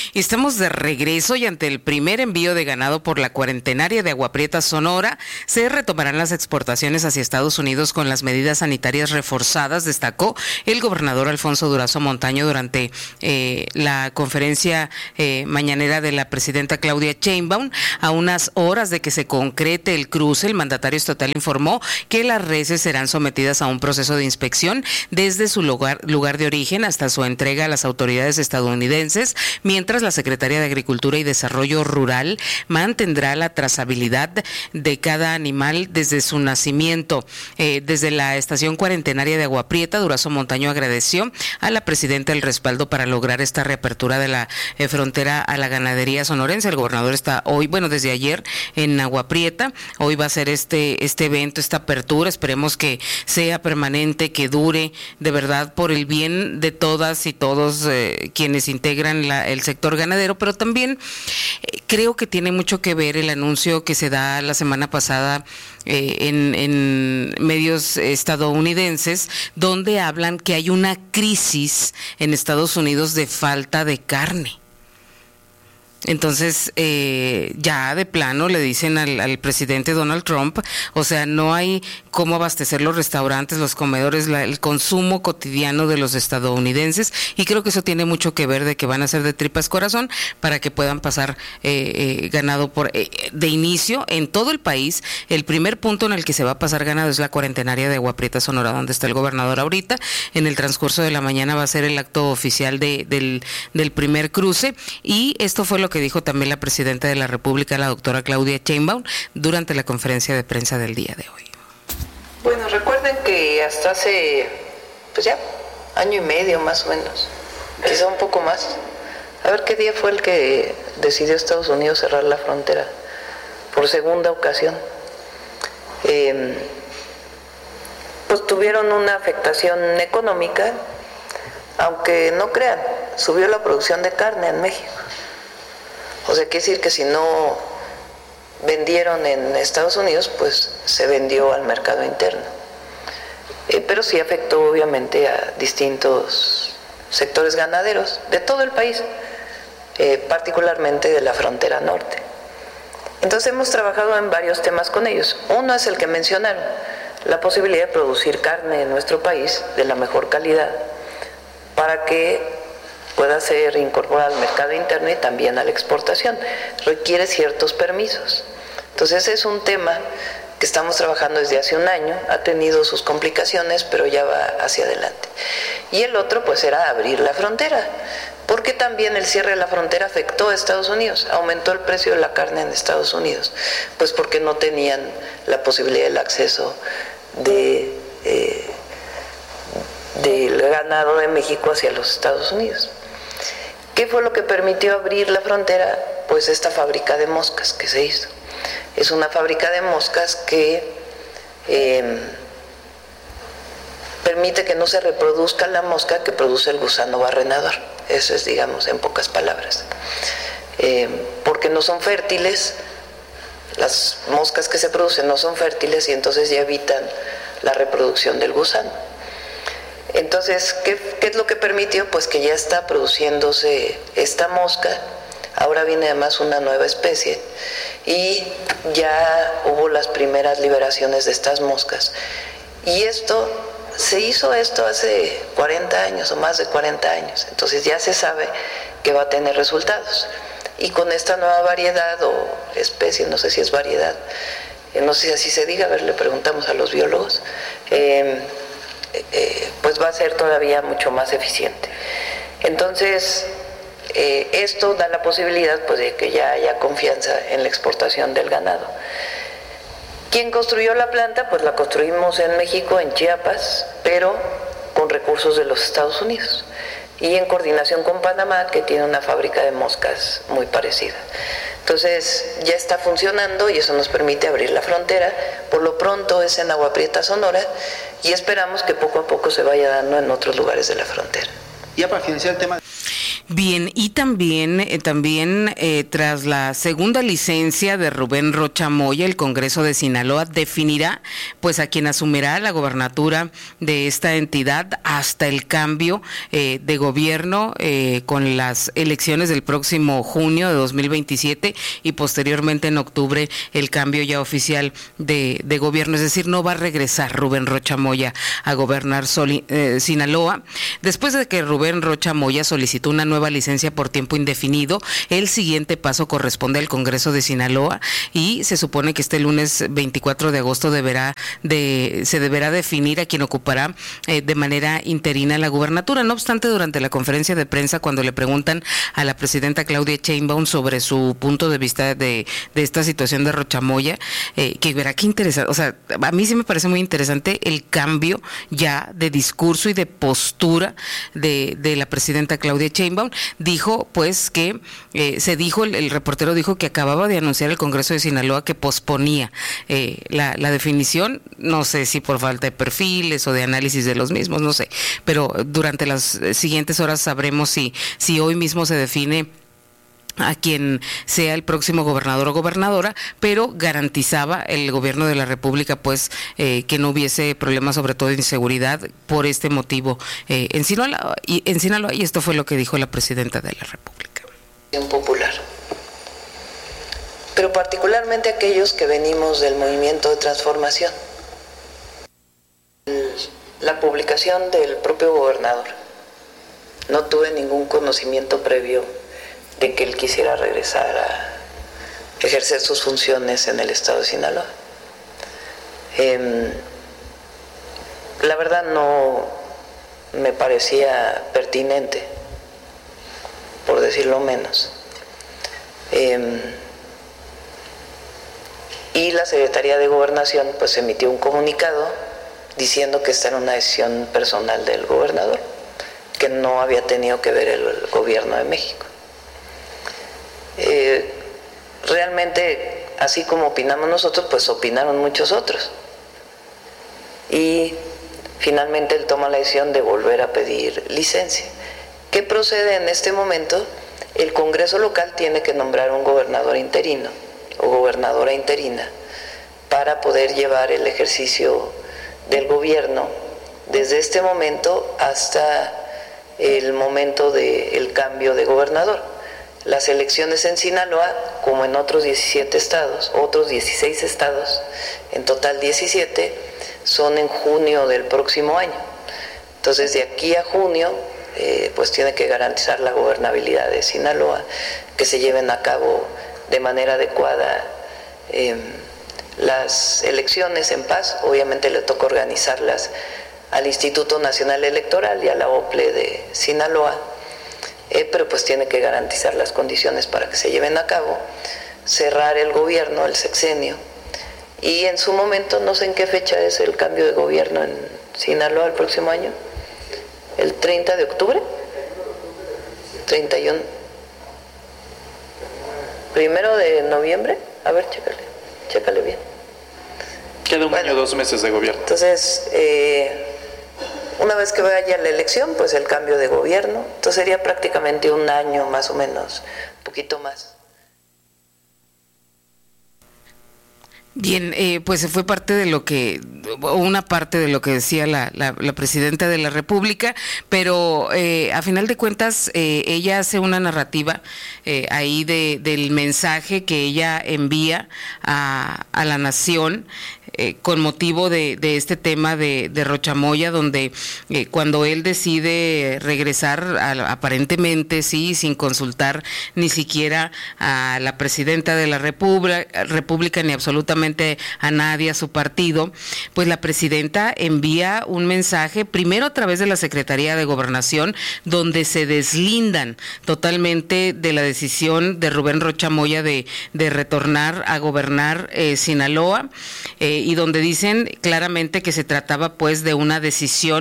Y estamos de regreso y ante el primer envío de ganado por la cuarentenaria de Agua Prieta, Sonora, se retomarán las exportaciones hacia Estados Unidos con las medidas sanitarias reforzadas, destacó el gobernador Alfonso Durazo Montaño durante la conferencia mañanera de la presidenta Claudia Sheinbaum. A unas horas de que se concrete el cruce, el mandatario estatal informó que las reses serán sometidas a un proceso de inspección desde su lugar de origen hasta su entrega a las autoridades estadounidenses, mientras la Secretaría de Agricultura y Desarrollo Rural mantendrá la trazabilidad de cada animal desde su nacimiento. Desde la estación cuarentenaria de Agua Prieta, Durazo Montaño agradeció a la presidenta el respaldo para lograr esta reapertura de la frontera a la ganadería sonorense. El gobernador está hoy, desde ayer en Agua Prieta. Hoy va a ser este evento, esta apertura. Esperemos que sea permanente, que dure de verdad por el bien de todas y todos quienes integran el sector ganadero, pero también creo que tiene mucho que ver el anuncio que se da la semana pasada en medios estadounidenses, donde hablan que hay una crisis en Estados Unidos de falta de carne. Entonces, ya de plano le dicen al presidente Donald Trump, o sea, no hay cómo abastecer los restaurantes, los comedores, el consumo cotidiano de los estadounidenses, y creo que eso tiene mucho que ver de que van a ser de tripas corazón para que puedan pasar ganado de inicio en todo el país. El primer punto en el que se va a pasar ganado es la cuarentenaria de Agua Prieta, Sonora, donde está el gobernador ahorita. En el transcurso de la mañana va a ser el acto oficial del primer cruce, y esto fue lo que dijo también la presidenta de la República, la doctora Claudia Sheinbaum, durante la conferencia de prensa del día de hoy. Bueno, recuerden que hasta hace, ya, año y medio más o menos, quizá un poco más. A ver qué día fue el que decidió Estados Unidos cerrar la frontera por segunda ocasión. Pues tuvieron una afectación económica, aunque no crean, subió la producción de carne en México. O sea, quiere decir que si no vendieron en Estados Unidos, pues se vendió al mercado interno. Pero sí afectó obviamente a distintos sectores ganaderos de todo el país, particularmente de la frontera norte. Entonces hemos trabajado en varios temas con ellos. Uno es el que mencionaron, la posibilidad de producir carne en nuestro país de la mejor calidad para que pueda ser incorporada al mercado interno y también a la exportación. Requiere ciertos permisos. Entonces es un tema que estamos trabajando desde hace un año, ha tenido sus complicaciones, pero ya va hacia adelante. Y el otro pues era abrir la frontera, porque también el cierre de la frontera afectó a Estados Unidos, aumentó el precio de la carne en Estados Unidos, pues porque no tenían la posibilidad del acceso del ganado de México hacia los Estados Unidos. ¿Qué fue lo que permitió abrir la frontera? Pues esta fábrica de moscas que se hizo. Es una fábrica de moscas que permite que no se reproduzca la mosca que produce el gusano barrenador. Eso es, digamos, en pocas palabras. Porque no son fértiles, las moscas que se producen no son fértiles y entonces ya evitan la reproducción del gusano. Entonces, ¿qué es lo que permitió? Pues que ya está produciéndose esta mosca, ahora viene además una nueva especie y ya hubo las primeras liberaciones de estas moscas. Y se hizo esto hace 40 años o más de 40 años, entonces ya se sabe que va a tener resultados. Y con esta nueva variedad o especie, no sé si es variedad, no sé si así se diga, a ver, le preguntamos a los biólogos, pues va a ser todavía mucho más eficiente. Entonces, esto da la posibilidad pues, de que ya haya confianza en la exportación del ganado. ¿Quién construyó la planta? Pues la construimos en México, en Chiapas, pero con recursos de los Estados Unidos y en coordinación con Panamá, que tiene una fábrica de moscas muy parecida. Entonces ya está funcionando y eso nos permite abrir la frontera. Por lo pronto es en Agua Prieta, Sonora, y esperamos que poco a poco se vaya dando en otros lugares de la frontera. Ya para finalizar el tema. Bien, y también tras la segunda licencia de Rubén Rocha Moya, el Congreso de Sinaloa definirá pues a quien asumirá la gobernatura de esta entidad hasta el cambio de gobierno con las elecciones del próximo junio de 2027 y posteriormente en octubre el cambio ya oficial de gobierno, es decir, no va a regresar Rubén Rocha Moya a gobernar Sinaloa. Después de que Rubén Rocha Moya solicitó una nueva licencia por tiempo indefinido, el siguiente paso corresponde al Congreso de Sinaloa y se supone que este lunes 24 de agosto se deberá definir a quien ocupará de manera interina la gubernatura. No obstante, durante la conferencia de prensa, cuando le preguntan a la presidenta Claudia Sheinbaum sobre su punto de vista de esta situación de Rocha Moya, que verá qué interesante, o sea, a mí sí me parece muy interesante el cambio ya de discurso y de postura de la presidenta Claudia Sheinbaum. Dijo pues que el reportero dijo que acababa de anunciar el Congreso de Sinaloa que posponía la definición, no sé si por falta de perfiles o de análisis de los mismos, no sé, pero durante las siguientes horas sabremos si hoy mismo se define a quien sea el próximo gobernador o gobernadora, pero garantizaba el gobierno de la República pues que no hubiese problemas, sobre todo de inseguridad, por este motivo en Sinaloa, y esto fue lo que dijo la presidenta de la República. Popular, pero particularmente aquellos que venimos del movimiento de transformación. La publicación del propio gobernador, no tuve ningún conocimiento previo de que él quisiera regresar a ejercer sus funciones en el estado de Sinaloa. La verdad no me parecía pertinente, por decirlo menos. Y la Secretaría de Gobernación pues emitió un comunicado diciendo que esta era una decisión personal del gobernador, que no había tenido que ver el gobierno de México. Realmente, así como opinamos nosotros, pues opinaron muchos otros. Y finalmente él toma la decisión de volver a pedir licencia. ¿Qué procede en este momento? El Congreso local tiene que nombrar un gobernador interino o gobernadora interina para poder llevar el ejercicio del gobierno desde este momento hasta el momento del cambio de gobernador. Las elecciones en Sinaloa, como en otros 17 estados, otros 16 estados, en total 17, son en junio del próximo año. Entonces, de aquí a junio, pues tiene que garantizar la gobernabilidad de Sinaloa, que se lleven a cabo de manera adecuada las elecciones en paz. Obviamente le toca organizarlas al Instituto Nacional Electoral y a la OPLE de Sinaloa, pero pues tiene que garantizar las condiciones para que se lleven a cabo, cerrar el gobierno, el sexenio, y en su momento, no sé en qué fecha es el cambio de gobierno en Sinaloa el próximo año, el 30 de octubre, 31, 1 de noviembre, a ver, chécale bien. Queda un año, 2 meses de gobierno. Entonces, una vez que vaya la elección, pues el cambio de gobierno, entonces sería prácticamente un año más o menos, un poquito más. Bien, pues fue una parte de lo que decía la presidenta de la República, pero a final de cuentas ella hace una narrativa ahí del mensaje que ella envía a la nación con motivo de este tema de Rocha Moya, donde cuando él decide regresar aparentemente sí, sin consultar ni siquiera a la presidenta de la República ni absolutamente a nadie, a su partido, pues la presidenta envía un mensaje primero a través de la Secretaría de Gobernación, donde se deslindan totalmente de la decisión de Rubén Rocha Moya de retornar a gobernar Sinaloa, y donde dicen claramente que se trataba pues de una decisión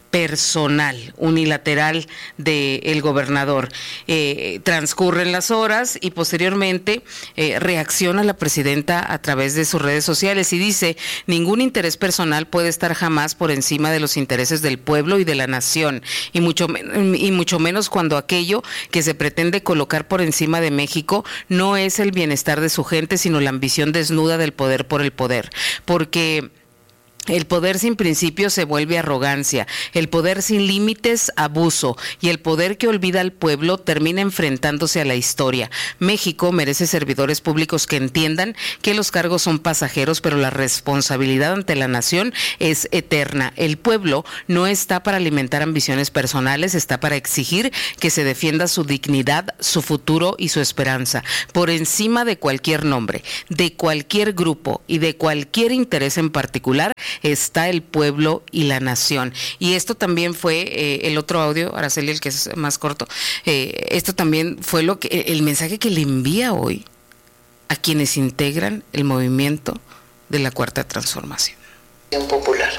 personal, unilateral del gobernador. Transcurren las horas y posteriormente reacciona la presidenta a través de sus redes sociales y dice: ningún interés personal puede estar jamás por encima de los intereses del pueblo y de la nación, y mucho menos cuando aquello que se pretende colocar por encima de México no es el bienestar de su gente, sino la ambición desnuda del poder por el poder, porque el poder sin principios se vuelve arrogancia, el poder sin límites, abuso, y el poder que olvida al pueblo termina enfrentándose a la historia. México merece servidores públicos que entiendan que los cargos son pasajeros, pero la responsabilidad ante la nación es eterna. El pueblo no está para alimentar ambiciones personales, está para exigir que se defienda su dignidad, su futuro y su esperanza, por encima de cualquier nombre, de cualquier grupo y de cualquier interés en particular. Está el pueblo y la nación. Y esto también fue el otro audio, Araceli, el que es más corto. Esto también fue el mensaje que le envía hoy a quienes integran el movimiento de la Cuarta Transformación popular,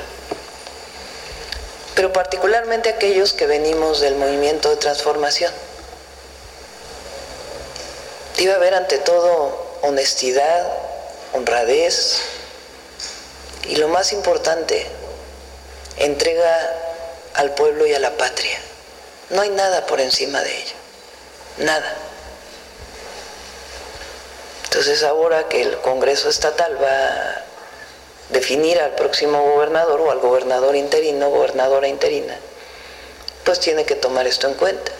pero particularmente aquellos que venimos del movimiento de transformación. Debe haber ante todo honestidad, honradez, y lo más importante, entrega al pueblo y a la patria. No hay nada por encima de ello, nada. Entonces ahora que el Congreso Estatal va a definir al próximo gobernador o al gobernador interino, gobernadora interina, pues tiene que tomar esto en cuenta.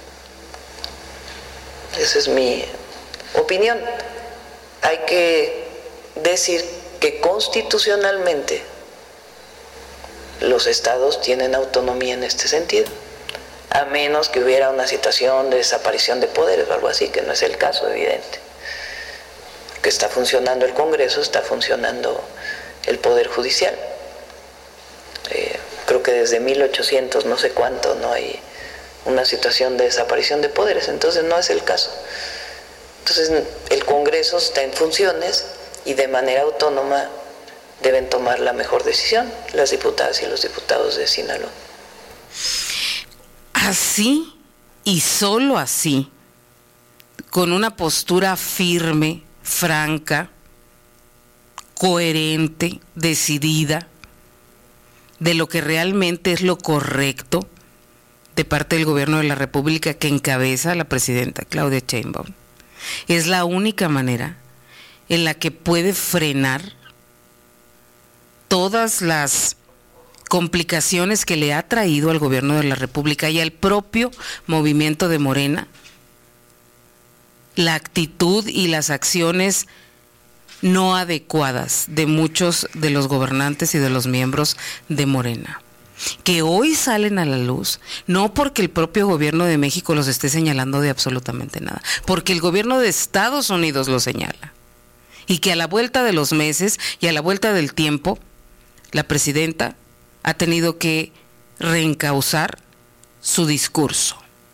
Esa es mi opinión. Hay que decir que constitucionalmente los estados tienen autonomía en este sentido, a menos que hubiera una situación de desaparición de poderes o algo así, que no es el caso, evidente. Que está funcionando el Congreso, está funcionando el Poder Judicial. Creo que desde 1800 no sé cuánto no hay una situación de desaparición de poderes, entonces no es el caso. Entonces el Congreso está en funciones y de manera autónoma deben tomar la mejor decisión las diputadas y los diputados de Sinaloa. Así y solo así, con una postura firme, franca, coherente, decidida, de lo que realmente es lo correcto de parte del gobierno de la República que encabeza la presidenta Claudia Sheinbaum, es la única manera en la que puede frenar todas las complicaciones que le ha traído al gobierno de la República y al propio movimiento de Morena la actitud y las acciones no adecuadas de muchos de los gobernantes y de los miembros de Morena, que hoy salen a la luz, no porque el propio gobierno de México los esté señalando de absolutamente nada, porque el gobierno de Estados Unidos lo señala. Y que a la vuelta de los meses y a la vuelta del tiempo, la presidenta ha tenido que reencauzar su discurso.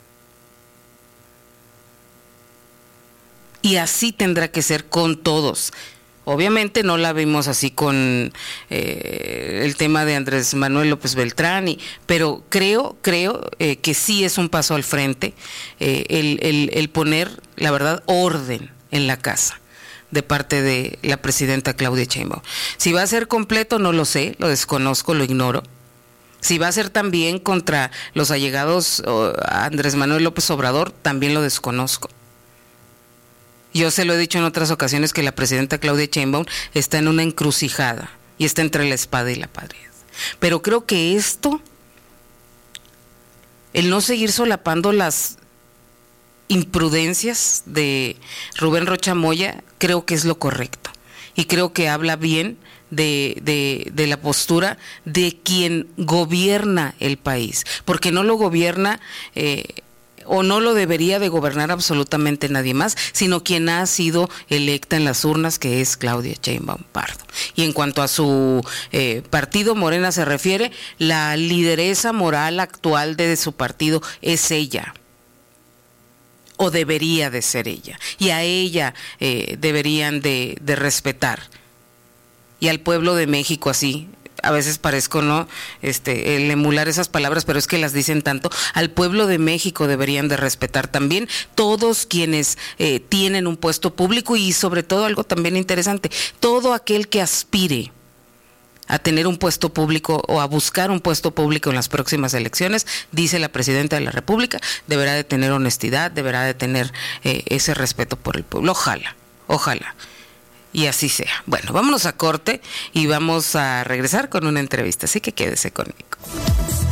Y así tendrá que ser con todos. Obviamente no la vimos así con el tema de Andrés Manuel López Beltrán, pero creo que sí es un paso al frente el poner, la verdad, orden en la casa de parte de la presidenta Claudia Sheinbaum. Si va a ser completo, no lo sé, lo desconozco, lo ignoro. Si va a ser también contra los allegados a Andrés Manuel López Obrador, también lo desconozco. Yo se lo he dicho en otras ocasiones que la presidenta Claudia Sheinbaum está en una encrucijada y está entre la espada y la pared. Pero creo que esto, el no seguir solapando las imprudencias de Rubén Rocha Moya, creo que es lo correcto. Y creo que habla bien de la postura de quien gobierna el país, porque no lo gobierna o no lo debería de gobernar absolutamente nadie más, sino quien ha sido electa en las urnas, que es Claudia Sheinbaum Pardo. Y en cuanto a su partido Morena se refiere, la lideresa moral actual de su partido es ella, o debería de ser ella, y a ella deberían de respetar, y al pueblo de México así, a veces parezco, ¿no? El emular esas palabras, pero es que las dicen tanto. Al pueblo de México deberían de respetar también todos quienes tienen un puesto público y sobre todo algo también interesante, todo aquel que aspire a tener un puesto público o a buscar un puesto público en las próximas elecciones, dice la presidenta de la República, deberá de tener honestidad, deberá de tener ese respeto por el pueblo. Ojalá. Y así sea. Bueno, vámonos a corte y vamos a regresar con una entrevista, así que quédese conmigo.